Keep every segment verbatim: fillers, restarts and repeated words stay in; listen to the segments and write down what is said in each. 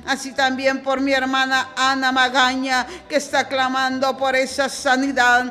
así también por mi hermana Ana Magaña, que está clamando por esa sanidad.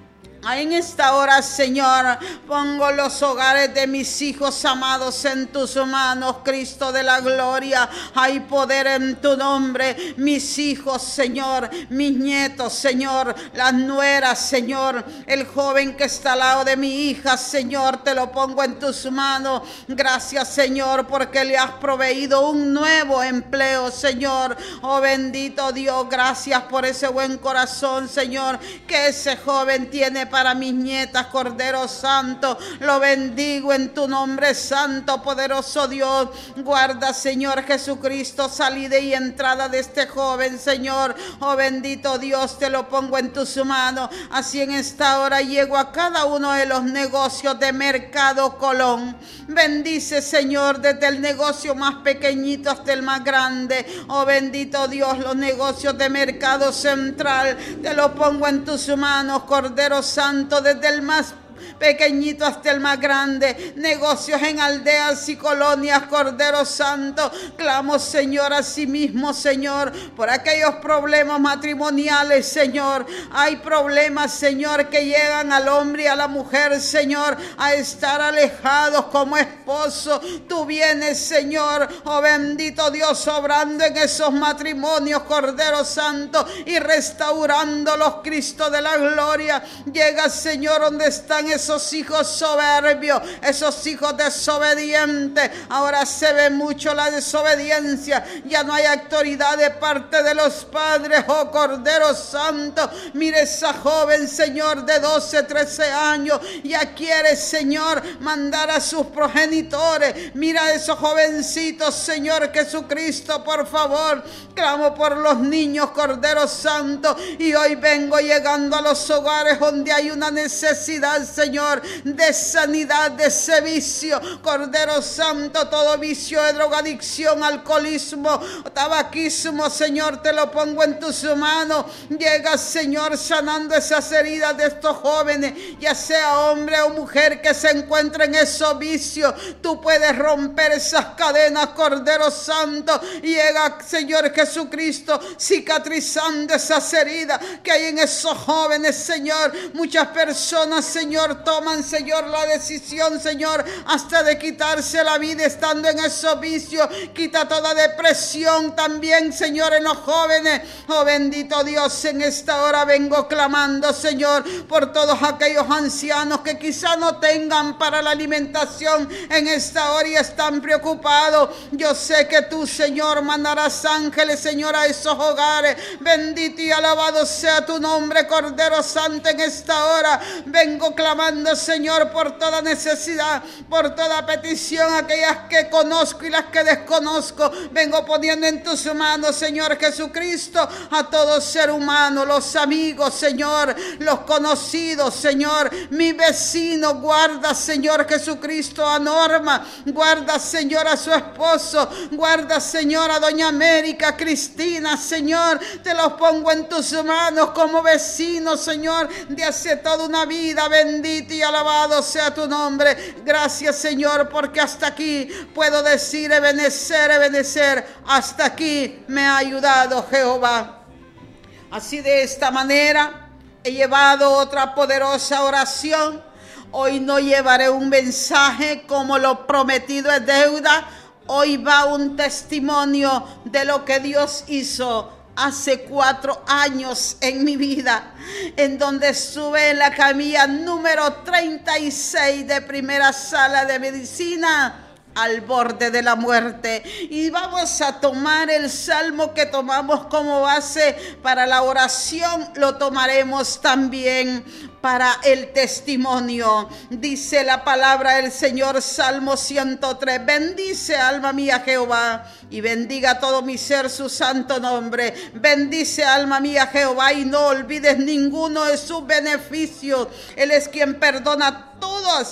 En esta hora, Señor, pongo los hogares de mis hijos amados en tus manos, Cristo de la gloria. Hay poder en tu nombre. Mis hijos, Señor, mis nietos, Señor, las nueras, Señor, el joven que está al lado de mi hija, Señor, te lo pongo en tus manos. Gracias, Señor, porque le has proveído un nuevo empleo, Señor. Oh, bendito Dios, gracias por ese buen corazón, Señor, que ese joven tiene para mis nietas, Cordero Santo. Lo bendigo en tu nombre santo, poderoso Dios. Guarda, Señor Jesucristo, salida y entrada de este joven, Señor. Oh, bendito Dios, te lo pongo en tus manos. Así en esta hora llego a cada uno de los negocios de Mercado Colón. Bendice, Señor, desde el negocio más pequeñito hasta el más grande. Oh, bendito Dios, los negocios de Mercado Central, te lo pongo en tus manos, Cordero Santo, desde el más pequeñito hasta el más grande, negocios en aldeas y colonias, Cordero Santo. Clamo, Señor, a sí mismo, Señor, por aquellos problemas matrimoniales, Señor. Hay problemas, Señor, que llegan al hombre y a la mujer, Señor, a estar alejados como esposo. Tú vienes, Señor, oh bendito Dios, obrando en esos matrimonios, Cordero Santo, y restaurándolos, Cristo de la gloria. Llega, Señor, donde están esos hijos soberbios, esos hijos desobedientes. Ahora se ve mucho la desobediencia, ya no hay autoridad de parte de los padres. Oh, Cordero Santo, mire esa joven, Señor, de doce, trece años, ya quiere, Señor, mandar a sus progenitores. Mira a esos jovencitos, Señor Jesucristo, por favor. Clamo por los niños, Cordero Santo, y hoy vengo llegando a los hogares donde hay una necesidad, Señor, de sanidad de ese vicio, Cordero Santo. Todo vicio de drogadicción, alcoholismo, tabaquismo, Señor, te lo pongo en tus manos. Llega, Señor, sanando esas heridas de estos jóvenes, ya sea hombre o mujer que se encuentren en esos vicios. Tú puedes romper esas cadenas, Cordero Santo. Llega, Señor Jesucristo, cicatrizando esas heridas que hay en esos jóvenes, Señor. Muchas personas, Señor, toman, Señor, la decisión, Señor, hasta de quitarse la vida estando en esos vicios. Quita toda depresión también, Señor, en los jóvenes. Oh, bendito Dios, en esta hora vengo clamando, Señor, por todos aquellos ancianos que quizá no tengan para la alimentación en esta hora y están preocupados. Yo sé que tú, Señor, mandarás ángeles, Señor, a esos hogares. Bendito y alabado sea tu nombre, Cordero Santo. En esta hora vengo clamando, Señor, por toda necesidad, por toda petición, aquellas que conozco y las que desconozco. Vengo poniendo en tus manos, Señor Jesucristo, a todo ser humano, los amigos, Señor, los conocidos, Señor, mi vecino. Guarda, Señor Jesucristo, a Norma. Guarda, Señor, a su esposo. Guarda, Señor, a doña América, Cristina, Señor. Te los pongo en tus manos como vecinos, Señor, de hace toda una vida. Bendito y alabado sea tu nombre. Gracias, Señor, porque hasta aquí puedo decir Ebenecer, Ebenecer. Hasta aquí me ha ayudado Jehová. Así, de esta manera he llevado otra poderosa oración. Hoy no llevaré un mensaje como lo prometido es deuda. Hoy va un testimonio de lo que Dios hizo hace cuatro años en mi vida, en donde estuve en la camilla número treinta y seis de primera sala de medicina, al borde de la muerte. Y vamos a tomar el salmo que tomamos como base para la oración, lo tomaremos también para el testimonio. Dice la palabra del Señor, Salmo ciento tres: bendice, alma mía, Jehová, y bendiga todo mi ser su santo nombre. Bendice, alma mía, Jehová, y no olvides ninguno de sus beneficios. Él es quien perdona todas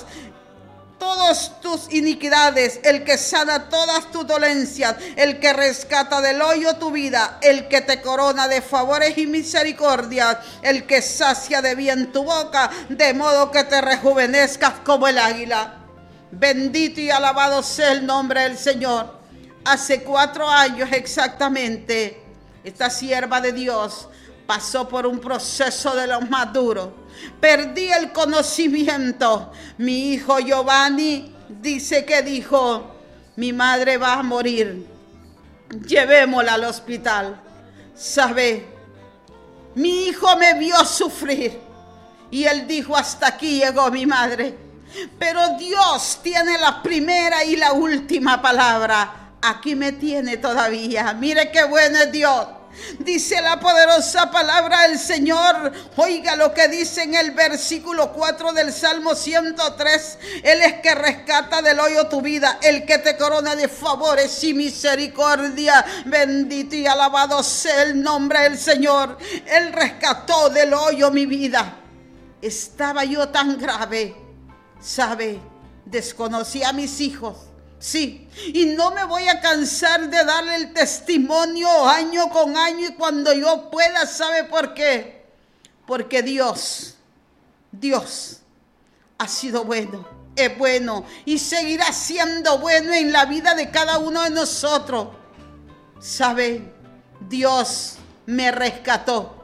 todas tus iniquidades, el que sana todas tus dolencias, el que rescata del hoyo tu vida, el que te corona de favores y misericordias, el que sacia de bien tu boca, de modo que te rejuvenezcas como el águila. Bendito y alabado sea el nombre del Señor. hace cuatro años exactamente, esta sierva de Dios pasó por un proceso de los más duros. Perdí el conocimiento. Mi hijo Giovanni dice que dijo, mi madre va a morir, llevémosla al hospital. ¿Sabe? Mi hijo me vio sufrir y él dijo, hasta aquí llegó mi madre. Pero Dios tiene la primera y la última palabra. Aquí me tiene todavía. Mire qué bueno es Dios. Dice la poderosa palabra del Señor. Oiga lo que dice en el versículo cuatro del Salmo ciento tres. Él es que rescata del hoyo tu vida, el que te corona de favores y misericordia. Bendito y alabado sea el nombre del Señor. Él rescató del hoyo mi vida. Estaba yo tan grave, ¿sabe? Desconocí a mis hijos. Sí, y no me voy a cansar de darle el testimonio año con año y cuando yo pueda. ¿Sabe por qué? Porque Dios, Dios ha sido bueno, es bueno y seguirá siendo bueno en la vida de cada uno de nosotros. ¿Sabe? Dios me rescató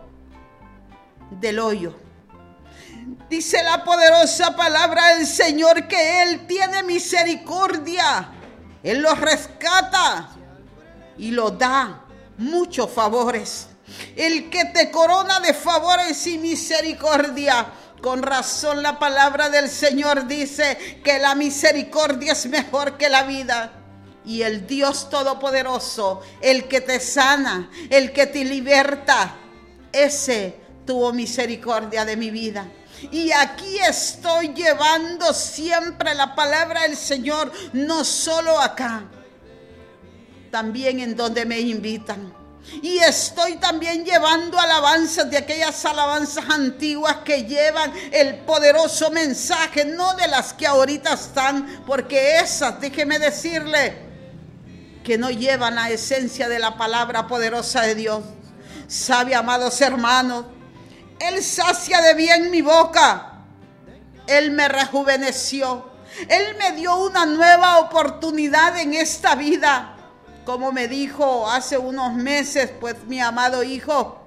del hoyo. Dice la poderosa palabra del Señor que Él tiene misericordia. Él los rescata y los da muchos favores. El que te corona de favores y misericordia. Con razón la palabra del Señor dice que la misericordia es mejor que la vida. Y el Dios Todopoderoso, el que te sana, el que te liberta, ese tuvo misericordia de mi vida. Y aquí estoy llevando siempre la palabra del Señor, no solo acá, también en donde me invitan. Y estoy también llevando alabanzas de aquellas alabanzas antiguas que llevan el poderoso mensaje, no de las que ahorita están, porque esas, déjeme decirle, que no llevan la esencia de la palabra poderosa de Dios. ¿Sabe, amados hermanos? Él sacia de bien mi boca. Él me rejuveneció. Él me dio una nueva oportunidad en esta vida. Como me dijo hace unos meses, pues mi amado hijo,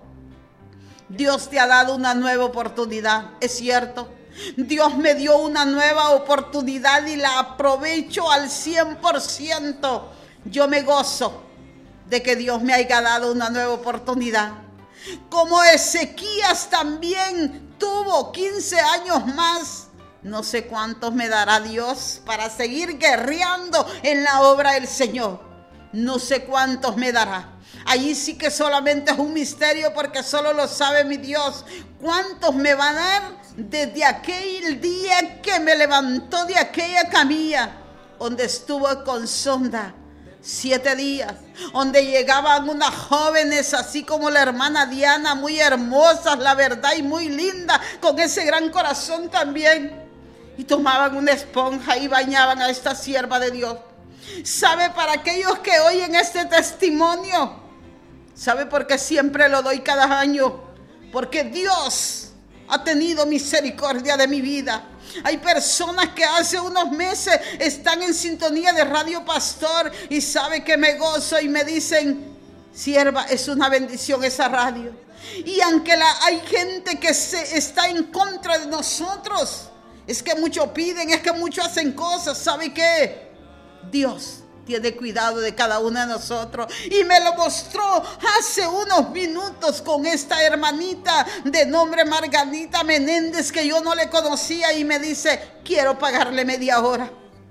Dios te ha dado una nueva oportunidad. Es cierto. Dios me dio una nueva oportunidad y la aprovecho al cien por ciento. Yo me gozo de que Dios me haya dado una nueva oportunidad. Como Ezequías también tuvo quince años más. No sé cuántos me dará Dios para seguir guerreando en la obra del Señor. No sé cuántos me dará. Allí sí que solamente es un misterio porque solo lo sabe mi Dios. ¿Cuántos me va a dar desde aquel día que me levantó de aquella camilla donde estuvo con sonda? Siete días, donde llegaban unas jóvenes así como la hermana Diana, muy hermosas, la verdad, y muy lindas, con ese gran corazón también. Y tomaban una esponja y bañaban a esta sierva de Dios. ¿Sabe? Para aquellos que oyen este testimonio, ¿sabe por qué siempre lo doy cada año? Porque Dios ha tenido misericordia de mi vida. Hay personas que hace unos meses están en sintonía de Radio Pastor y sabe que me gozo y me dicen, sierva, es una bendición esa radio. Y aunque la, hay gente que se, está en contra de nosotros, es que muchos piden, es que muchos hacen cosas, ¿sabe qué? Dios tiene cuidado de cada uno de nosotros y me lo mostró hace unos minutos con esta hermanita de nombre Margarita Menéndez que yo no le conocía y me dice, quiero pagarle media hora.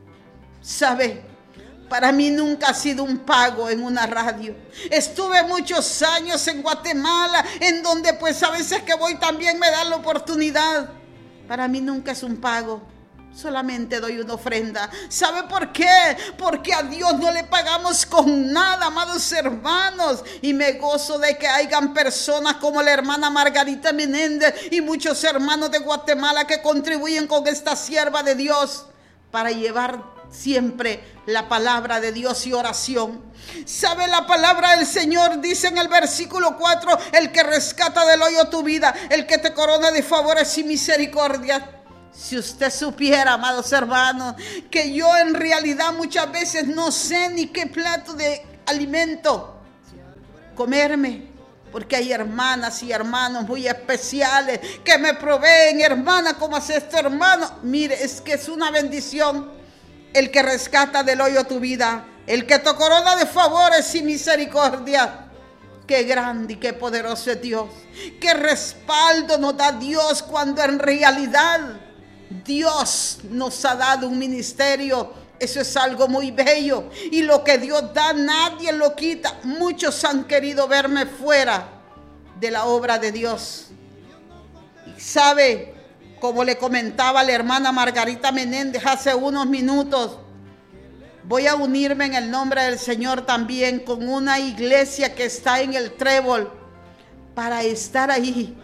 ¿Sabe? Para mí nunca ha sido un pago en una radio. Estuve muchos años en Guatemala, en donde pues a veces que voy también me dan la oportunidad. Para mí nunca es un pago. Solamente doy una ofrenda. ¿Sabe por qué? Porque a Dios no le pagamos con nada, amados hermanos. Y me gozo de que hayan personas como la hermana Margarita Menéndez y muchos hermanos de Guatemala que contribuyen con esta sierva de Dios para llevar siempre la palabra de Dios y oración. ¿Sabe? La palabra del Señor dice en el versículo cuatro, el que rescata del hoyo tu vida, el que te corona de favores y misericordia. Si usted supiera, amados hermanos, que yo en realidad muchas veces no sé ni qué plato de alimento comerme, porque hay hermanas y hermanos muy especiales que me proveen. Hermana, ¿cómo hace esto, hermano? Mire, es que es una bendición el que rescata del hoyo tu vida, el que te corona de favores y misericordia. Qué grande y qué poderoso es Dios. Qué respaldo nos da Dios cuando en realidad Dios nos ha dado un ministerio. Eso es algo muy bello. Y lo que Dios da nadie lo quita. Muchos han querido verme fuera de la obra de Dios. Y sabe, como le comentaba la hermana Margarita Menéndez hace unos minutos, voy a unirme en el nombre del Señor también con una iglesia que está en el Trébol para estar ahí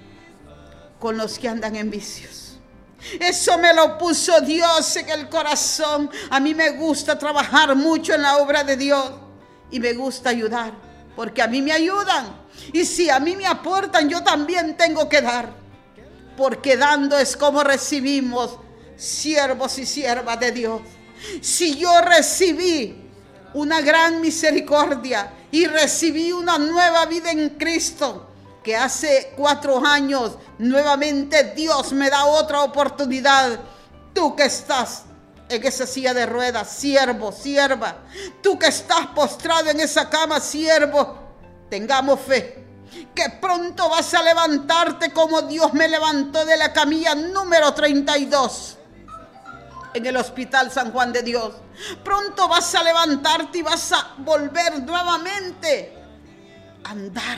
con los que andan en vicios. Eso me lo puso Dios en el corazón. A mí me gusta trabajar mucho en la obra de Dios y me gusta ayudar, porque a mí me ayudan. Y si a mí me aportan, yo también tengo que dar, porque dando es como recibimos, siervos y siervas de Dios. Si yo recibí una gran misericordia y recibí una nueva vida en Cristo, que hace cuatro años nuevamente Dios me da otra oportunidad. Tú que estás en esa silla de ruedas, siervo, sierva, tú que estás postrado en esa cama, siervo, tengamos fe que pronto vas a levantarte como Dios me levantó de la camilla número treinta y dos. En el Hospital San Juan de Dios. Pronto vas a levantarte y vas a volver nuevamente a andar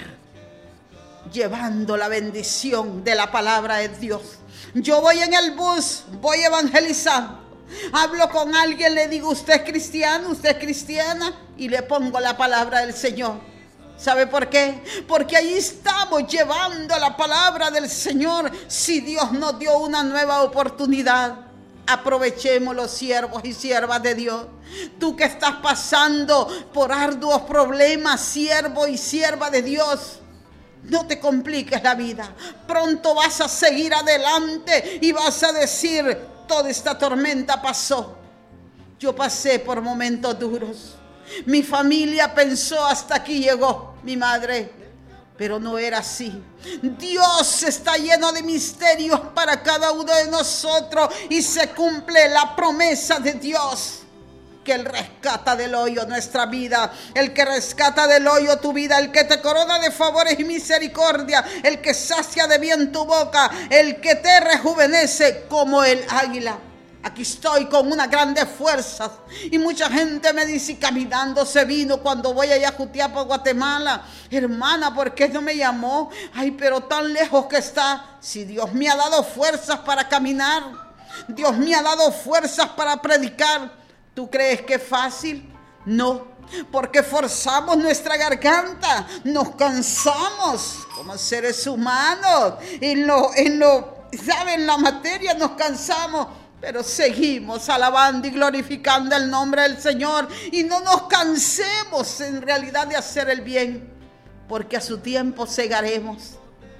llevando la bendición de la palabra de Dios. Yo voy en el bus, voy evangelizando. Hablo con alguien, le digo, ¿usted es cristiano? ¿Usted es cristiana? Y le pongo la palabra del Señor. ¿Sabe por qué? Porque ahí estamos llevando la palabra del Señor. Si Dios nos dio una nueva oportunidad, aprovechemos los siervos y siervas de Dios. Tú que estás pasando por arduos problemas, siervo y sierva de Dios, no te compliques la vida. Pronto vas a seguir adelante y vas a decir, toda esta tormenta pasó. Yo pasé por momentos duros. Mi familia pensó, hasta aquí llegó mi madre. Pero no era así. Dios está lleno de misterios para cada uno de nosotros y se cumple la promesa de Dios, que Él rescata del hoyo nuestra vida, el que rescata del hoyo tu vida, el que te corona de favores y misericordia, el que sacia de bien tu boca, el que te rejuvenece como el águila. Aquí estoy con unas grandes fuerzas y mucha gente me dice, caminando se vino cuando voy allá a Jutiapa, Guatemala. Hermana, ¿por qué no me llamó? Ay, pero tan lejos que está. Si Dios me ha dado fuerzas para caminar, Dios me ha dado fuerzas para predicar. ¿Tú crees que es fácil? No, porque forzamos nuestra garganta, nos cansamos como seres humanos. En lo, en lo, ¿saben? La materia nos cansamos. Pero seguimos alabando y glorificando el nombre del Señor. Y no nos cansemos en realidad de hacer el bien, porque a su tiempo segaremos.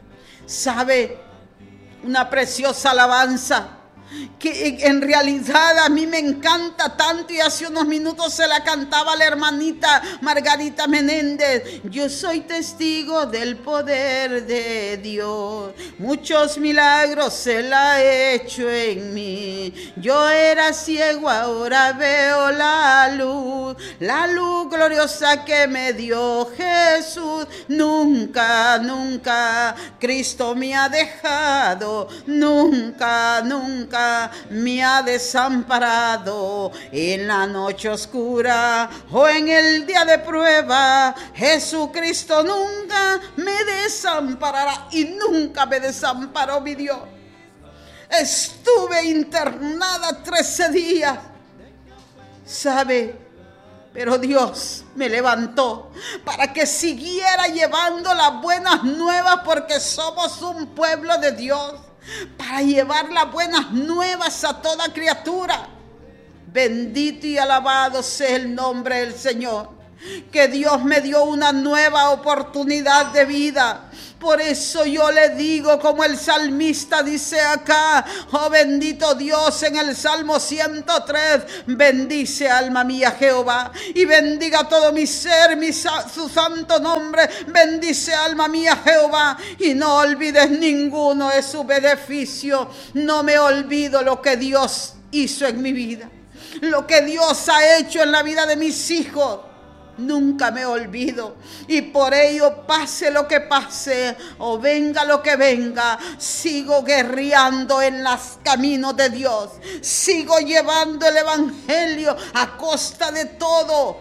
¿Sabe? Una preciosa alabanza que en realidad a mí me encanta tanto, y hace unos minutos se la cantaba la hermanita Margarita Menéndez. Yo soy testigo del poder de Dios, muchos milagros Él ha hecho en mí. Yo era ciego, ahora veo la luz, la luz gloriosa que me dio Jesús. Nunca, nunca Cristo me ha dejado, nunca, nunca me ha desamparado. En la noche oscura o en el día de prueba, Jesucristo nunca me desamparará. Y nunca me desamparó mi Dios. Estuve internada trece días, ¿sabe? Pero Dios me levantó para que siguiera llevando las buenas nuevas, porque somos un pueblo de Dios, para llevar las buenas nuevas a toda criatura. Bendito y alabado sea el nombre del Señor. que Dios me dio una nueva oportunidad de vida. Por eso yo le digo, como el salmista dice acá, oh bendito Dios, en el Salmo ciento tres, bendice alma mía Jehová, y bendiga todo mi ser, mi, su santo nombre. Bendice alma mía Jehová, y no olvides ninguno de su beneficio. No me olvido lo que Dios hizo en mi vida, lo que Dios ha hecho en la vida de mis hijos. Nunca me olvido, y por ello, pase lo que pase o venga lo que venga, sigo guerreando en los caminos de Dios. Sigo llevando el evangelio a costa de todo.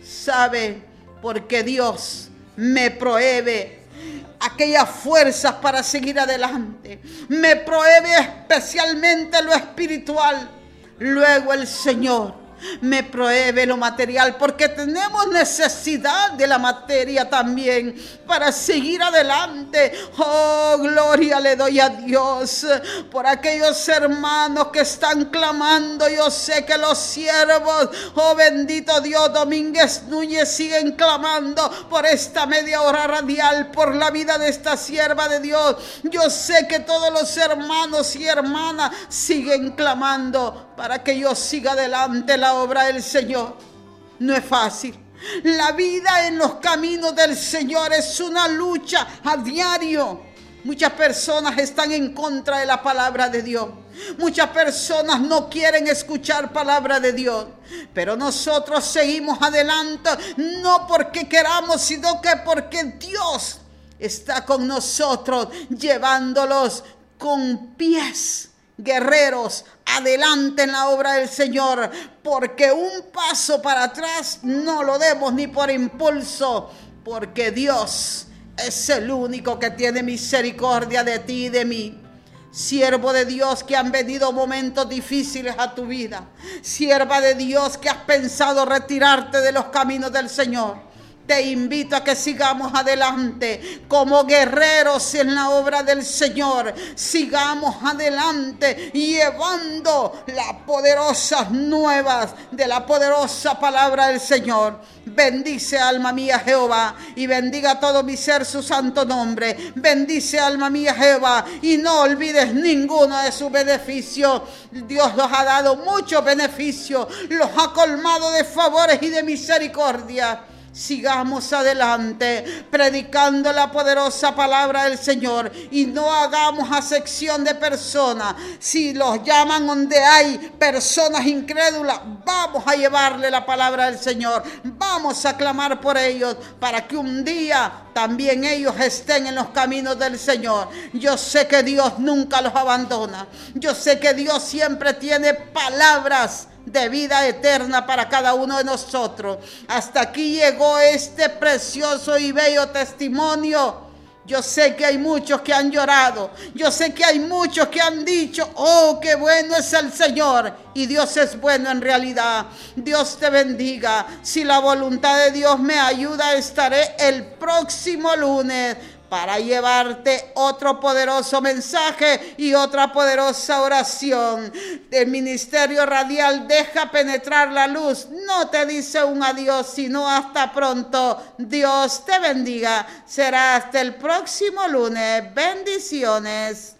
¿Sabe? Porque Dios me provee aquellas fuerzas para seguir adelante. Me provee especialmente lo espiritual. Luego el Señor me provee lo material, porque tenemos necesidad de la materia también para seguir adelante. Oh, gloria le doy a Dios por aquellos hermanos que están clamando. Yo sé que los siervos, oh bendito Dios, Domínguez Núñez, siguen clamando por esta media hora radial, por la vida de esta sierva de Dios. Yo sé que todos los hermanos y hermanas siguen clamando para que yo siga adelante la obra del Señor. No es fácil. La vida en los caminos del Señor es una lucha a diario. Muchas personas están en contra de la palabra de Dios. Muchas personas no quieren escuchar palabra de Dios. Pero nosotros seguimos adelante, no porque queramos, sino que porque Dios está con nosotros, llevándolos con pies guerreros adelante en la obra del Señor, porque un paso para atrás no lo demos ni por impulso, porque Dios es el único que tiene misericordia de ti y de mí. Siervo de Dios, que han venido momentos difíciles a tu vida, sierva de Dios que has pensado retirarte de los caminos del Señor, te invito a que sigamos adelante como guerreros en la obra del Señor. Sigamos adelante llevando las poderosas nuevas de la poderosa palabra del Señor. Bendice alma mía Jehová, y bendiga todo mi ser su santo nombre. Bendice alma mía Jehová, y no olvides ninguno de sus beneficios. Dios los ha dado muchos beneficios, los ha colmado de favores y de misericordia. Sigamos adelante predicando la poderosa palabra del Señor, y no hagamos acepción de personas. Si los llaman donde hay personas incrédulas, vamos a llevarle la palabra del Señor. Vamos a clamar por ellos para que un día también ellos estén en los caminos del Señor. Yo sé que Dios nunca los abandona. Yo sé que Dios siempre tiene palabras de vida eterna para cada uno de nosotros. Hasta aquí llegó este precioso y bello testimonio. Yo sé que hay muchos que han llorado. Yo sé que hay muchos que han dicho: oh, qué bueno es el Señor. Y Dios es bueno en realidad. Dios te bendiga. Si la voluntad de Dios me ayuda, estaré el próximo lunes para llevarte otro poderoso mensaje y otra poderosa oración. El ministerio radial Deja Penetrar la Luz no te dice un adiós, sino hasta pronto. Dios te bendiga. Será hasta el próximo lunes. Bendiciones.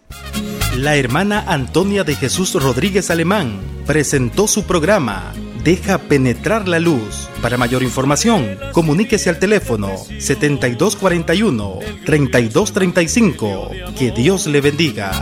La hermana Antonia de Jesús Rodríguez Alemán presentó su programa Deja Penetrar la Luz. Para mayor información, comuníquese al teléfono setenta y dos cuarenta y uno, treinta y dos treinta y cinco. Que Dios le bendiga.